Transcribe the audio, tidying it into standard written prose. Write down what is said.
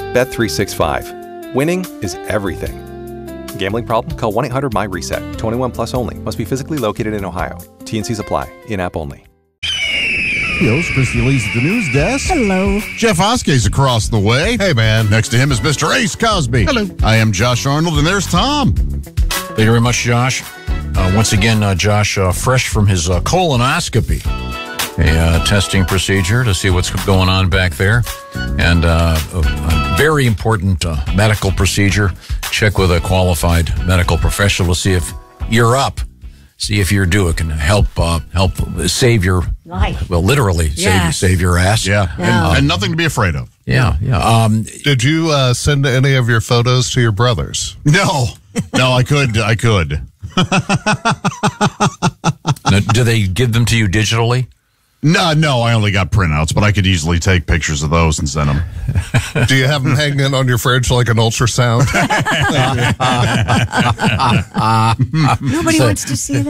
Bet365. Winning is everything. Gambling problem? Call 1-800-MY-RESET. 21 plus only. Must be physically located in Ohio. T&Cs apply. In-app only. Christy Lee's at the news desk. Hello. Jeff Oskey's across the way. Hey, man. Next to him is Mr. Ace Cosby. Hello. I am Josh Arnold, and there's Tom. Thank you very much, Josh. Once again, Josh, fresh from his colonoscopy, a testing procedure to see what's going on back there, and a very important medical procedure. Check with a qualified medical professional to see if you're up. See if you're due. It can help save your life. Well, literally save your ass. Yeah, and nothing to be afraid of. Yeah. Did you send any of your photos to your brothers? No, I could. Now, do they give them to you digitally? No, I only got printouts, but I could easily take pictures of those and send them. Do you have them hanging on your fridge like an ultrasound? Nobody wants to see that.